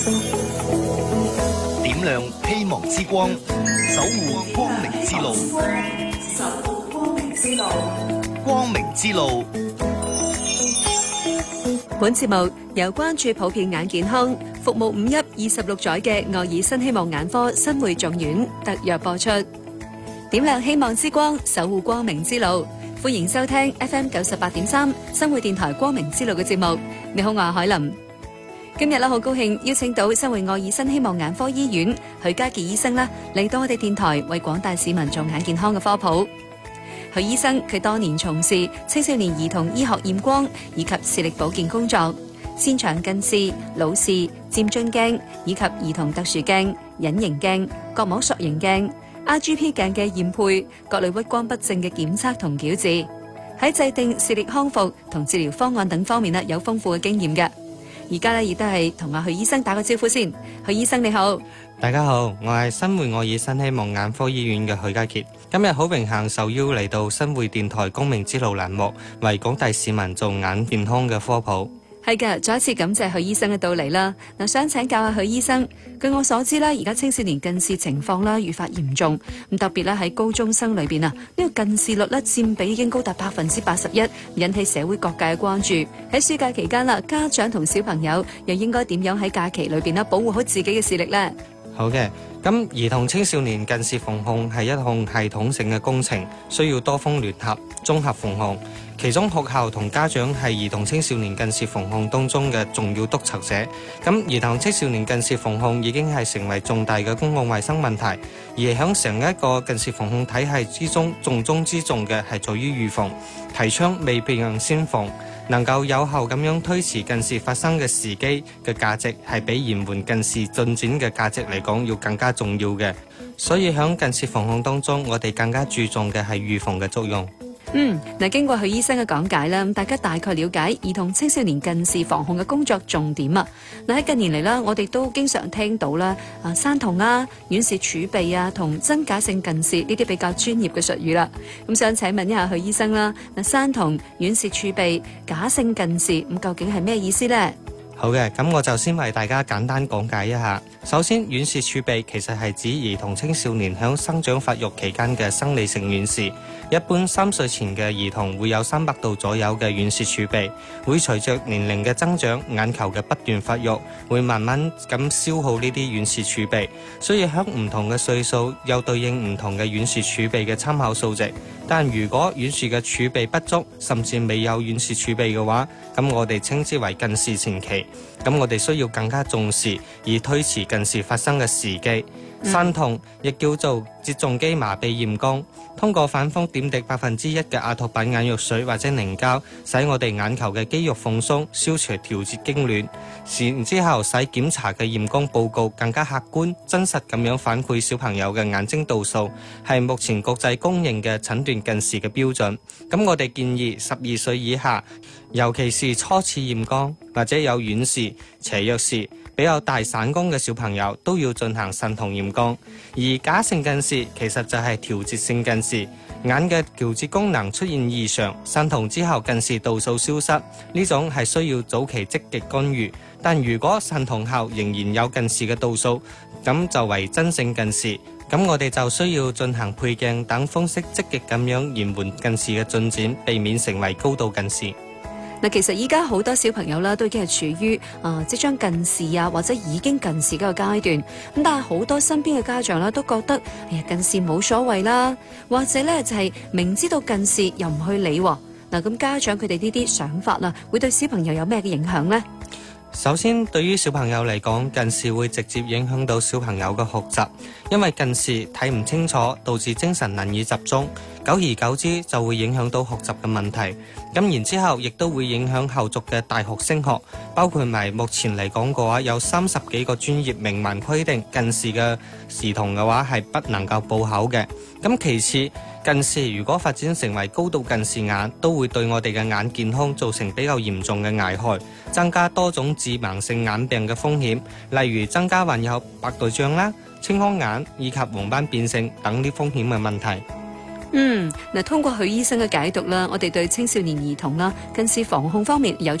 點亮希望之光，守護光明之路。 守護光明之路。 光明之路。 本節目由關注普遍眼健康、服務5邑26載嘅愛爾新希望眼科新會眾院特約播出。點亮希望之光，守護光明之路。歡迎收聽 FM 98.3新會電台光明之路嘅節目。你好，我係海琳。今日好高興邀請到新會愛爾新希望眼科醫院許家傑醫生嚟到我哋電台為廣大市民做眼健康嘅科普。許醫生佢多年從事青少年兒童醫學驗光以及視力保健工作，擅長近視、老視、漸進鏡以及兒童特殊鏡、隱形鏡、角膜塑形鏡、RGP 鏡嘅驗配、各類屈光不正嘅檢測同矯治，喺制定視力康復同治療方案等方面有豐富嘅經驗嘅。而家亦都係同阿許醫生打個招呼先。許醫生你好。 大家好，我係新會愛爾新希望眼科醫院嘅許家傑。今日好榮幸受邀嚟到新會電台光明之路欄目，為廣大市民做眼健康嘅科普。 係嘅，再一次感謝許醫生嘅到嚟啦。嗱，想請教下許醫生，據我所知而家青少年近視情況愈發嚴重，咁特別喺高中生裏邊呢個近視率佔比已經高達81%，引起社會各界嘅關注。喺暑假期間家長同小朋友又應該點樣喺假期裏邊保護好自己嘅視力呢？ 好嘅，咁兒童青少年近視防控係一項系統性嘅工程，需要多方聯合、綜合防控。其中學校同家長係兒童青少年近視防控當中嘅重要督策者。咁兒童青少年近視防控已經係成為重大嘅公共衛生問題，而喺成一個近視防控體系之中，重中之重嘅係在於預防，提倡未病先防，能夠有效咁樣推遲近視發生嘅時機嘅價值，係比延緩近視進展嘅價值嚟講要更加重要嘅。所以喺近視防控當中，我哋更加注重嘅係預防嘅作用。 經過許醫生嘅講解啦，大家大概了解兒童青少年近視防控嘅工作重點啊。喺近年嚟啦，我哋都經常聽到啦，山瞳啊、遠視儲備同真假性近視呢啲比較專業嘅術語啦。咁想請問一下許醫生啦，山瞳、遠視儲備、假性近視咁究竟係咩意思呢？ 好嘅，咁我就先為大家簡單講解一下。首先，遠視儲備其實係指兒童青少年喺生長發育期間嘅生理性遠視。一般3歲前嘅兒童會有300度左右嘅遠視儲備，會隨着年齡嘅增長，眼球嘅不斷發育，會慢慢咁消耗呢啲遠視儲備。所以喺唔同嘅歲數有對應唔同嘅遠視儲備嘅參考數值。但如果遠視嘅儲備不足，甚至未有遠視儲備嘅話，咁我哋稱之為近視前期。咁我哋需要更加重視，以推遲近視發生嘅時機。山瞳亦叫做睫狀肌麻痹驗光，通過反覆點滴1%嘅阿托品眼藥水或者凝膠，使我哋眼球嘅肌肉放鬆，消除調節痙攣，然之後使檢查嘅驗光報告更加客觀真實咁樣反饋小朋友嘅眼睛度數，係目前國際公認嘅診斷近視嘅標準。咁我哋建議12歲以下，尤其是初次驗光或者有遠視、斜弱視、比較大散光嘅小朋友都要進行慎瞳驗光。而假性近視其實就係調節性近視，眼嘅調節功能出現異常，慎瞳之後近視度數消失，呢種係需要早期積極干預。但如果慎瞳後仍然有近視嘅度數，咁就為真性近視，咁我哋就需要進行配鏡等方式積極咁樣延緩近視嘅進展，避免成為高度近視。 其實依家好多小朋友啦，都已經係處於即將近視或者已經近視嗰個階段。咁但係好多身邊嘅家長啦，都覺得近視冇所謂啦，或者咧就係明知道近視又唔去理。咁家長佢哋呢啲想法會對小朋友有咩嘅影響呢？ 首先，對於小朋友嚟講，近視會直接影響到小朋友嘅學習，因為近視睇唔清楚，導致精神難以集中，久而久之就會影響到學習嘅問題。咁然之後，亦都會影響後續嘅大學升學，包括埋目前嚟講嘅話，有30幾個專業明文規定近視嘅兒童嘅話係不能夠報考嘅。咁其次，近視如果發展成為高度近視眼，都會對我哋嘅眼健康造成比較嚴重嘅危害，增加多種致盲性眼病嘅風險，例如增加患有白內障啦、青光眼以及黃斑變性等啲風險嘅問題。 通過許醫生嘅解讀啦，我哋對青少年兒童啦近視防控方面有